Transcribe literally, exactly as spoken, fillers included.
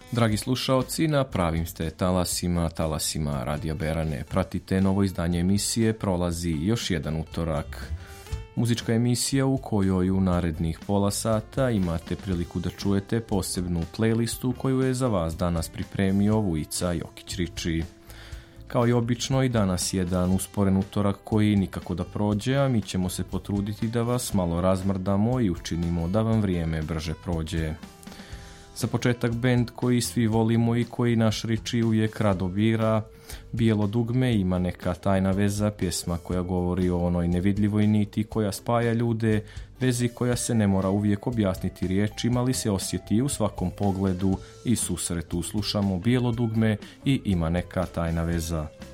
Dragi slušaoci, na pravim ste talasima, talasima Radija Berane. Pratite novo izdanje emisije, prolazi još jedan utorak. Muzička emisija u kojoj u narednih pola sata imate priliku da čujete posebnu playlistu koju je za vas danas pripremio Vujica Jokić-Riči. Kao i obično i danas jedan usporen utorak koji nikako da prođe, a mi ćemo se potruditi da vas malo razmrdamo i učinimo da vam vrijeme brže prođe. Za početak bend koji svi volimo i koji naš Riči uvijek rado bira, Bijelo dugme, Ima neka tajna veza, pjesma koja govori o onoj nevidljivoj niti koja spaja ljude, vezi koja se ne mora uvijek objasniti riječima, ali se osjeti u svakom pogledu i susretu. Slušamo Bijelo dugme i Ima neka tajna veza.